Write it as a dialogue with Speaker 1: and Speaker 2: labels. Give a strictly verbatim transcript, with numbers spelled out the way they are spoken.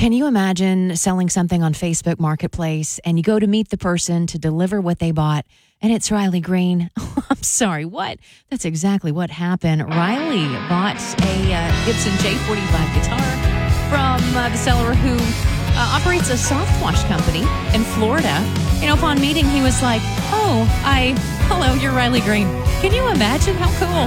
Speaker 1: Can you imagine selling something on Facebook Marketplace and you go to meet the person to deliver what they bought and it's Riley Green? Oh, I'm sorry, what? That's exactly what happened. Riley bought a uh, Gibson J forty-five guitar from uh, the seller who uh, operates a soft wash company in Florida. You know, upon meeting, he was like, oh, I, hello, you're Riley Green. Can you imagine how cool?